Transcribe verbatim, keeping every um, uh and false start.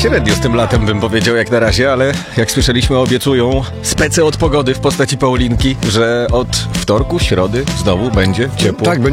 średnio z tym latem, bym powiedział, jak na razie, ale jak słyszeliśmy, obiecują spece od pogody w postaci Paulinki, że od wtorku, środy znowu będzie ciepło. Tak,